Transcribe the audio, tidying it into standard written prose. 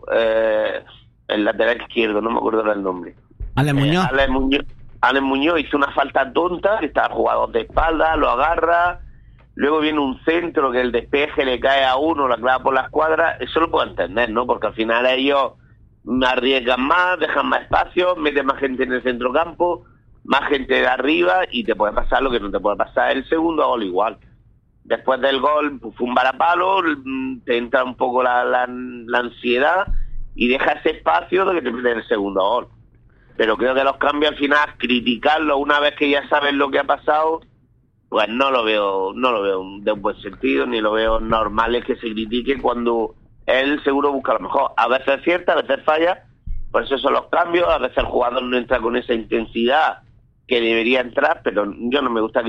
el lateral izquierdo, no me acuerdo el nombre. Alex Muñoz hizo una falta tonta, que estaba jugador de espalda, lo agarra, luego viene un centro que el despeje le cae a uno, la clava por la escuadra. Eso lo puedo entender, ¿no? Porque al final ellos arriesgan más, dejan más espacio, meten más gente en el centrocampo, más gente de arriba, y te puede pasar lo que no te puede pasar el segundo gol igual. Después del gol, pues, fue un varapalo, te entra un poco la ansiedad y deja ese espacio de que te meten el segundo gol. Pero creo que los cambios al final, criticarlo una vez que ya sabes lo que ha pasado, pues no lo veo de un buen sentido, ni lo veo normal es que se critique cuando él seguro busca lo mejor. A veces acierta, a veces falla, por eso son los cambios, a veces el jugador no entra con esa intensidad que debería entrar, pero yo no me gusta